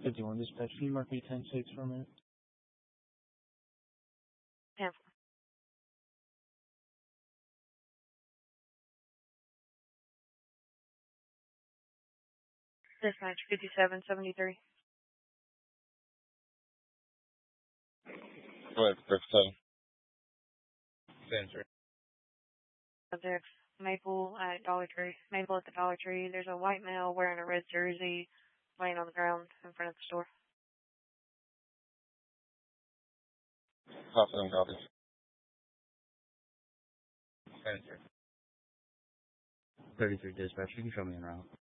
51 dispatch, can you mark me 10-6 for a minute? Yeah. Dispatch 5773. Go ahead, 57. Answer. Subject Maple at Dollar Tree. Maple at the Dollar Tree. There's a white male wearing a red jersey laying on the ground in front of the store. Hospital copies. Answer. 33 dispatch, you can show me en route.